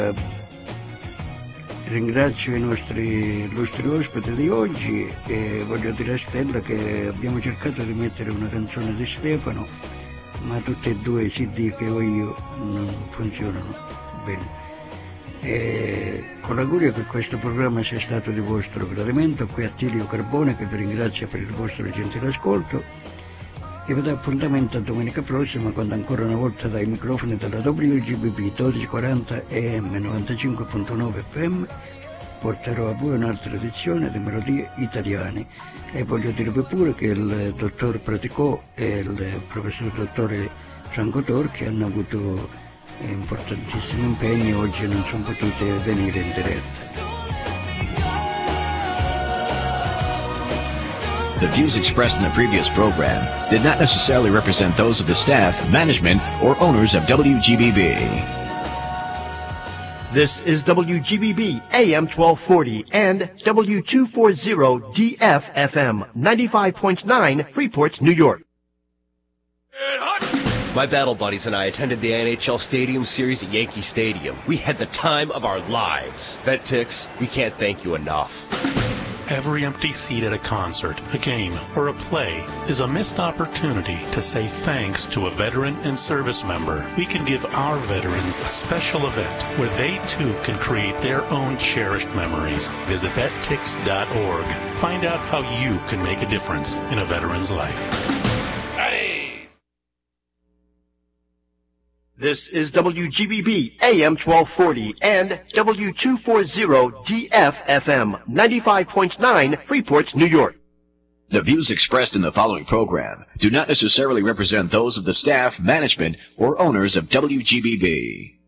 Ringrazio i nostri illustri ospiti di oggi e voglio dire a Stella che abbiamo cercato di mettere una canzone di Stefano, ma tutte e due i CD che ho io non funzionano bene. E con l'augurio che questo programma sia stato di vostro gradimento, qui a Attilio Carbone che vi ringrazia per il vostro gentile ascolto e vi dà appuntamento a domenica prossima quando ancora una volta dai microfoni della WGBB 1240 EM 95.9 FM porterò a voi un'altra edizione di Melodie Italiane e voglio dirvi pure che il dottor Praticò e il professor dottore Franco Torchi hanno avuto importantissimi impegni, oggi non sono potute venire in diretta. The views expressed in the previous program did not necessarily represent those of the staff, management, or owners of WGBB. This is WGBB AM 1240 and W240 DF FM 95.9 Freeport, New York. My battle buddies and I attended the NHL Stadium Series at Yankee Stadium. We had the time of our lives. VetTix, we can't thank you enough. Every empty seat at a concert, a game, or a play is a missed opportunity to say thanks to a veteran and service member. We can give our veterans a special event where they too can create their own cherished memories. Visit vettix.org. Find out how you can make a difference in a veteran's life. This is WGBB AM 1240 and W240 DF FM 95.9 Freeport, New York. The views expressed in the following program do not necessarily represent those of the staff, management, or owners of WGBB.